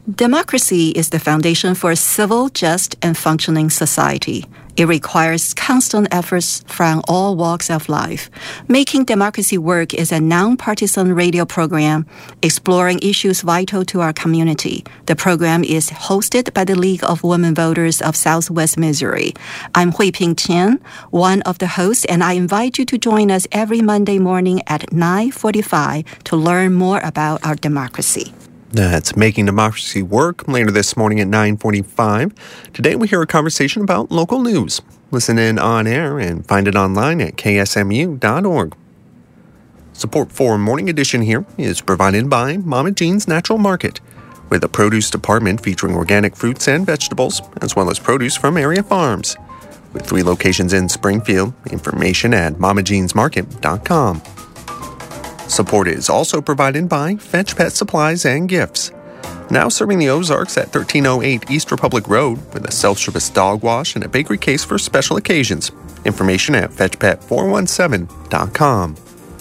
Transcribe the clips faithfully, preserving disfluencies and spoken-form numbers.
Democracy is the foundation for a civil, just, and functioning society. It requires constant efforts from all walks of life. Making Democracy Work is a nonpartisan radio program exploring issues vital to our community. The program is hosted by the League of Women Voters of Southwest Missouri. I'm Huiping Qian, one of the hosts, and I invite you to join us every Monday morning at nine forty-five to learn more about our democracy. That's Making Democracy Work, later this morning at nine forty-five. Today we hear a conversation about local news. Listen in on air and find it online at k s m u dot org. Support for Morning Edition here is provided by Mama Jean's Natural Market, with a produce department featuring organic fruits and vegetables, as well as produce from area farms. With three locations in Springfield, information at mama jeans market dot com. Support is also provided by Fetch Pet Supplies and Gifts. Now serving the Ozarks at thirteen oh eight East Republic Road with a self-service dog wash and a bakery case for special occasions. Information at fetch pet four one seven dot com.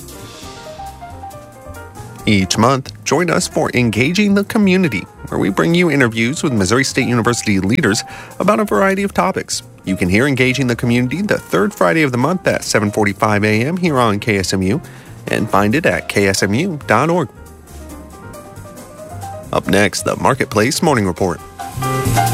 Each month, join us for Engaging the Community, where we bring you interviews with Missouri State University leaders about a variety of topics. You can hear Engaging the Community the third Friday of the month at seven forty-five a.m. here on K S M U. And find it at k s m u dot org. Up next, the Marketplace Morning Report.